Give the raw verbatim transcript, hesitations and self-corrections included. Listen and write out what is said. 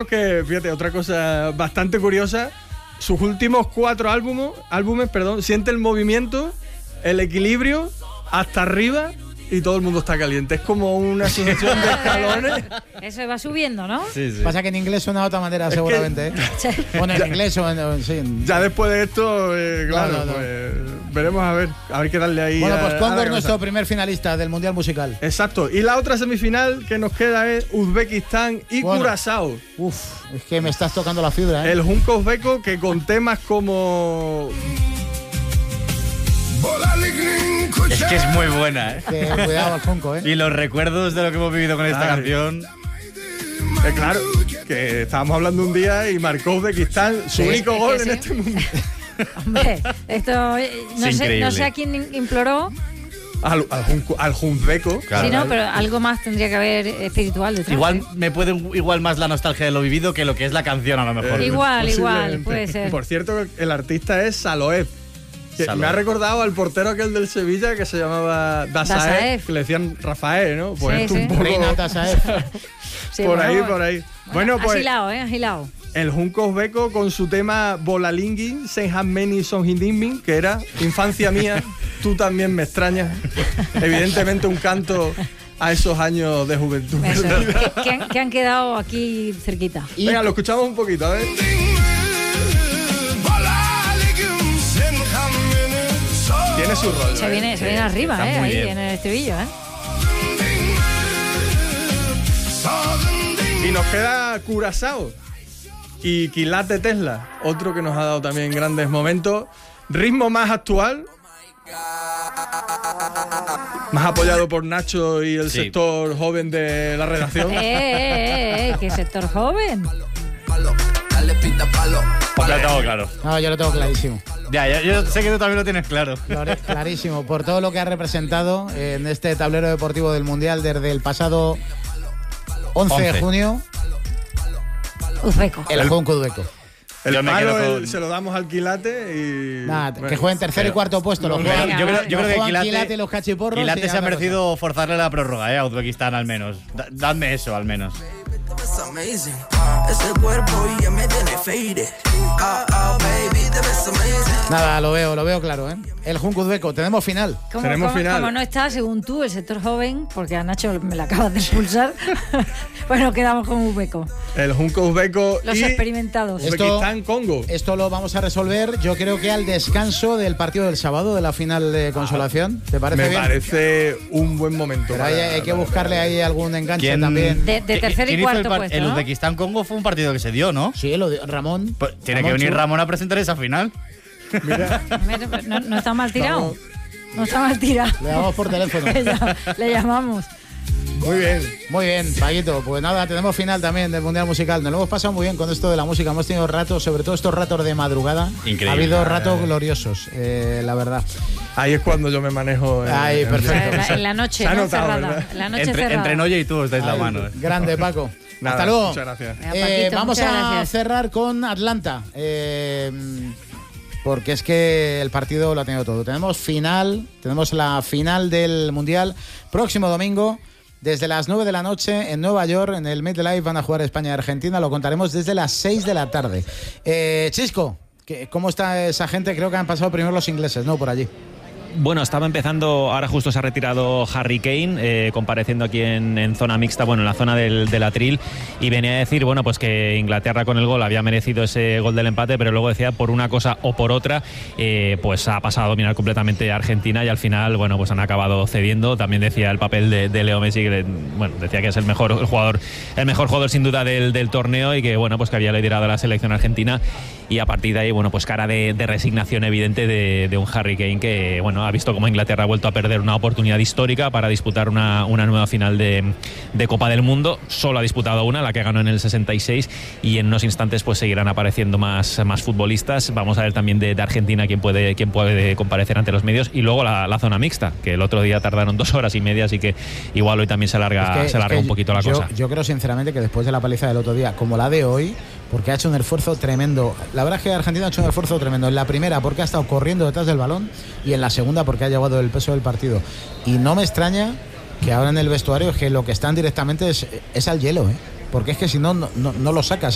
fijaros que, fíjate, otra cosa bastante curiosa, sus últimos cuatro álbumes, álbumes, perdón, siente el movimiento, el equilibrio hasta arriba y todo el mundo está caliente. Es como una sucesión de escalones. Eso va subiendo, ¿no? Sí, sí. Pasa que en inglés suena de otra manera, es seguramente. que, ¿eh? Bueno, en inglés o en, sí. Ya después de esto, eh, claro, no, no, no. Pues, veremos a ver, a ver qué darle ahí. Bueno, a, pues Congo a es nuestro primer finalista del Mundial Musical. Exacto. Y la otra semifinal que nos queda es Uzbekistán y bueno, Curazao. Uf, es que me estás tocando la fibra, ¿eh? El junco uzbeco que con temas como... Es que es muy buena, ¿eh? Que, cuidado al junco, ¿eh? Y los recuerdos de lo que hemos vivido con esta Ay. canción. Eh, claro, que estábamos hablando un día y marcó Uzbekistán su Sí. único Es gol que en sí. este mundo. Hombre, esto eh, no, Es sé, no increíble. sé a quién imploró. Al, al, junco- al junbeco. Claro. Sí, no, pero algo más tendría que haber espiritual detrás. Igual ¿eh? me puede igual más la nostalgia de lo vivido que lo que es la canción, a lo mejor. Eh, Igual, igual, posiblemente. puede ser. Por cierto, el artista es Saloev. Que Saloev. me ha recordado al portero aquel del Sevilla que se llamaba Dasaev, Dasaev. que le decían Rafael, ¿no? Pues Sí, esto sí. un poco Reina Tasaev. Sí, por bueno, ahí, bueno. por ahí. Bueno, pues Agilado, ¿eh? Agilado. el junco uzbeco con su tema Bolalingin, Senhameni Sonhindinmin, que era Infancia mía, tú también me extrañas. Evidentemente un canto a esos años de juventud. Eso, que, que han, que han quedado aquí cerquita. Y Venga, lo escuchamos un poquito, a ver. Tiene su rol. Se ¿eh? viene, se viene arriba, está ¿eh? muy Ahí bien. en el estribillo, ¿eh? Y nos queda Curazao y Quilate Tesla, otro que nos ha dado también grandes momentos. Ritmo más actual, más apoyado por Nacho y el Sí. sector joven de la redacción. ¡Eh, eh, eh! ¡Qué sector joven! Pues lo tengo claro. No, yo lo tengo clarísimo. Ya, ya, yo sé que tú también lo tienes claro. Claro, clarísimo. Por todo lo que ha representado en este tablero deportivo del Mundial desde el pasado once de once. junio, Uzbeco. el junco uzbeco. El Yo me palo quedo el- con- se lo damos al Quilate y... Nada, bueno, que jueguen tercer pero- y cuarto puesto. Lo Venga, juegan, yo creo, vale. yo creo lo que juegan Quilate, Quilate y los cachiporros. Quilate y se ha otra cosa. merecido forzarle la prórroga, ¿eh? A Uzbekistán al menos. Da- dadme eso al menos. Es amazing. Ese cuerpo ya me tiene faded. Ah, ah, baby, te ves amazing. Nada, lo veo, lo veo claro, ¿eh? El junco uzbeco, tenemos final. Como, Tenemos como- final. como no está, según tú, el sector joven, porque a Nacho me la acabas de expulsar, bueno, quedamos con Uzbeco. El junco uzbeco Los y experimentados. Esto- Uzbekistán, Congo. Esto lo vamos a resolver, yo creo que al descanso del partido del sábado, de la final de consolación. ¿Te parece Me bien? parece un buen momento. Pero hay, para- hay que para- buscarle ahí algún enganche ¿Quién- también. De, de tercer y ¿Quién hizo el cuarto par- puesto, El ¿no? Uzbekistán-Congo fue un partido que se dio, ¿no? Sí, lo de Ramón. Pues tiene que Ramón venir Chu. Ramón a presentar esa final. Mira, No, no está mal tirado. No está mal tirado. Le damos por teléfono. Le llam- Le llamamos. muy bien. Muy bien, Paquito. Pues nada, tenemos final también del Mundial Musical. Nos lo hemos pasado muy bien con esto de la música. Hemos tenido ratos, sobre todo estos ratos de madrugada. Increíble. Ha habido ratos gloriosos, eh, la verdad. Ahí es cuando yo me manejo. en- Ay, en- O sea, perfecto. en, la, en la noche, Se ha ¿no? notado, Cerrada. ¿verdad? En la noche Entre, cerrada. entre Noye y tú os dais la Ay, mano. ¿eh? Grande, Paco. Nada, Hasta luego. Muchas gracias. Venga, Eh, Paquito, vamos muchas a gracias. cerrar con Atlanta. eh, porque es que el partido lo ha tenido todo. Tenemos final, tenemos la final del Mundial próximo domingo. Desde las nueve de la noche en Nueva York, en el MetLife, van a jugar España y Argentina. Lo contaremos desde las seis de la tarde. Eh, Chisco, ¿qué- ¿cómo está esa gente? Creo que han pasado primero los ingleses, ¿no? Por allí. Bueno, estaba empezando, ahora justo se ha retirado Harry Kane, eh, compareciendo aquí en, en zona mixta, bueno, en la zona del, del atril, y venía a decir, bueno, pues que Inglaterra con el gol había merecido ese gol del empate, pero luego decía, por una cosa o por otra, eh, pues ha pasado a dominar completamente a Argentina y al final, bueno, pues han acabado cediendo. También decía el papel de, de Leo Messi, que, bueno, decía que es el mejor el jugador, el mejor jugador sin duda del, del torneo y que, bueno, pues que había liderado la selección argentina, y a partir de ahí, bueno, pues cara de, de resignación evidente de, de un Harry Kane que, bueno, ha visto cómo Inglaterra ha vuelto a perder una oportunidad histórica para disputar una, una nueva final de, de Copa del Mundo. Solo ha disputado una, la que ganó en el sesenta y seis, y en unos instantes pues seguirán apareciendo más, más futbolistas. Vamos a ver también de, de Argentina quién puede, quién puede comparecer ante los medios, y luego la, la zona mixta, que el otro día tardaron dos horas y media, así que igual hoy también se alarga, Es que- se alarga es que un poquito la yo, cosa. Yo creo sinceramente que después de la paliza del otro día, como la de hoy, porque ha hecho un esfuerzo tremendo. La verdad es que Argentina ha hecho un esfuerzo tremendo. En la primera porque ha estado corriendo detrás del balón, y en la segunda porque ha llevado el peso del partido. Y no me extraña que ahora en el vestuario es que lo que están directamente es, es al hielo, ¿eh? Porque es que si no, no, no lo sacas.